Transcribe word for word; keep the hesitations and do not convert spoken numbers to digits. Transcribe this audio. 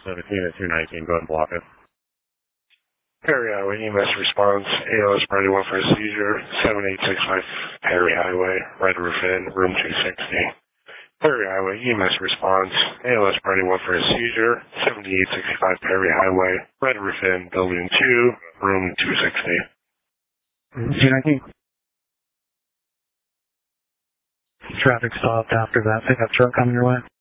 seventeen at two nineteen. Go ahead and block it. Perry Highway, E M S response, A L S priority one for a seizure, seven eight six five Perry Highway, Red Roof Inn, room two sixty. Perry Highway, E M S response, A L S priority one for a seizure, seventy-eight sixty-five Perry Highway, Red Roof Inn, building two, room two sixty. two nineteen. Traffic stopped after that pickup truck coming your way.